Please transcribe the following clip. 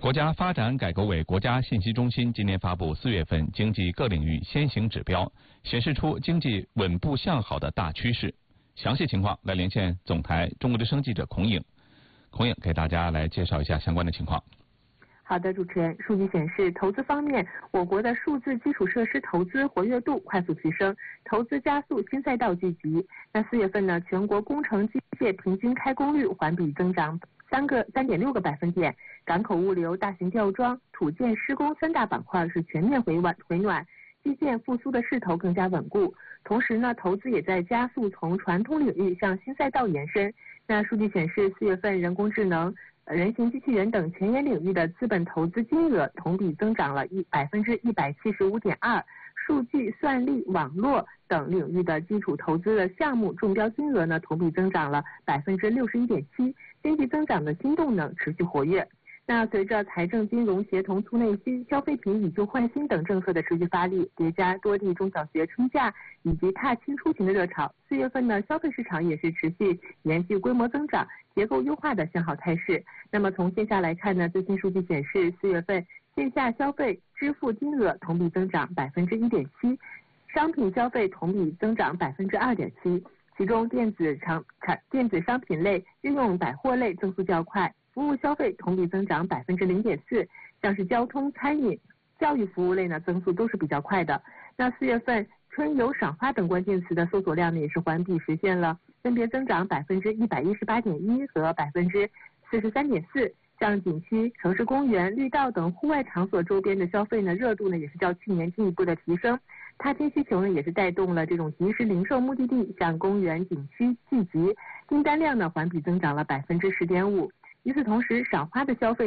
国家发展改革委国家信息中心今年发布4月份经济各领域先行指标，显示出经济稳步向好的大趋势。详细情况来连线总台中国之声记者孔颖。孔颖给大家来介绍一下相关的情况。 好的，主持人，数据显示，投资方面，我国的数字基础设施投资活跃度快速提升，投资加速，新赛道聚集。那4月份呢，全国工程机械平均开工率环比增长3.6个百分点，港口物流、大型吊装、土建施工3大板块是全面回暖，基建复苏的势头更加稳固。同时呢，投资也在加速从传统领域向新赛道延伸。那数据显示，4月份人工智能、人形机器人等前沿领域的资本投资金额同比增长了175.2%，数据、算力、网络等领域的基础投资的项目中标金额呢同比增长了61.7%，经济增长的新动能持续活跃。那随着财政金融协同促内需、消费品以旧换新等政策的持续发力，叠加多地中小学春假以及踏青出行的热潮，4月份呢消费市场也是持续延续规模增长、结构优化的向好态势。那么从线下来看呢，最新数据显示，4月份线下消费支付金额同比增长1.7%，商品消费同比增长2.7%，其中电子商品类、日用百货类增速较快。服务消费同比增长0.4%，像是交通、餐饮、教育服务类呢增速都是比较快的。那4月份春游、赏花等关键词的搜索量呢也是环比实现了分别增长118.1%和43.4%。像景区、城市公园、绿道等户外场所周边的消费呢热度呢也是较去年进一步的提升。踏青需求呢也是带动了这种即时零售目的地向公园、景区聚集，订单量呢环比增长了10.5%。与此同时，赏花的消费